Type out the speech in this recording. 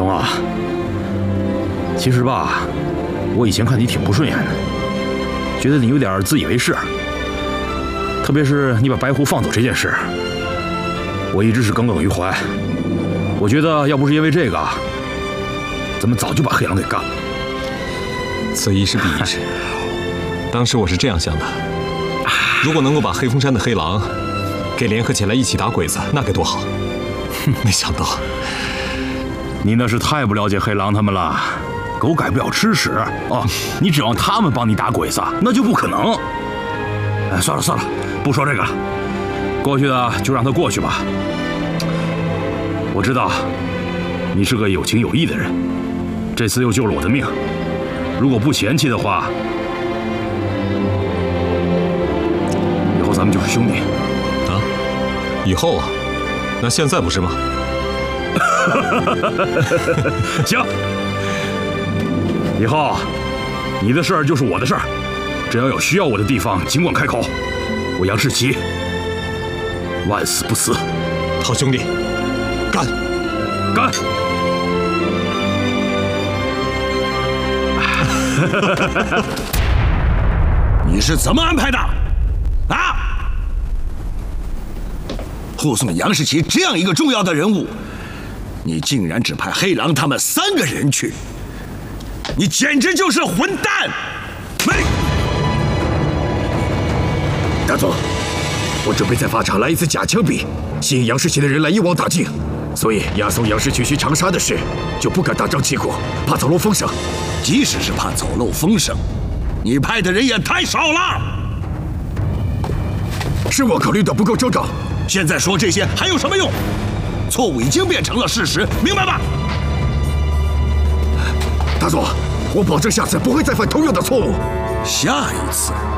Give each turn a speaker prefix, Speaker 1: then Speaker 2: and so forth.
Speaker 1: 龙啊，其实吧，我以前看你挺不顺眼的，觉得你有点自以为是。特别是你把白狐放走这件事，我一直是耿耿于怀。我觉得要不是因为这个，咱们早就把黑狼给干了。
Speaker 2: 此一时彼一时，当时我是这样想的：如果能够把黑风山的黑狼给联合起来一起打鬼子，那该多好！没想到。
Speaker 1: 你那是太不了解黑狼他们了，狗改不了吃屎啊！你指望他们帮你打鬼子，那就不可能。哎，算了算了，不说这个了，过去的就让它过去吧。我知道你是个有情有义的人，这次又救了我的命，如果不嫌弃的话，以后咱们就是兄弟
Speaker 2: 啊。以后啊？那现在不是吗？
Speaker 1: 行，以后你的事儿就是我的事儿，只要有需要我的地方，尽管开口。我杨士奇万死不辞。
Speaker 2: 好兄弟，干！
Speaker 1: 干！
Speaker 3: 你是怎么安排的？啊！护送杨士奇这样一个重要的人物。 你竟然只派黑狼他们3个人去，你简直就是混蛋！
Speaker 4: 大佐，我准备在法场来一次假枪比，吸引杨士奇的人来一网打尽，所以押送杨士奇去长沙的事就不敢大张旗鼓，怕走漏风声。
Speaker 3: 即使是怕走漏风声，你派的人也太少了。
Speaker 4: 是我考虑的不够周到，
Speaker 3: 现在说这些还有什么用？ 错误已经变成了事实，明白吧？
Speaker 4: 大佐，我保证下次不会再犯同样的错误。
Speaker 3: 下一次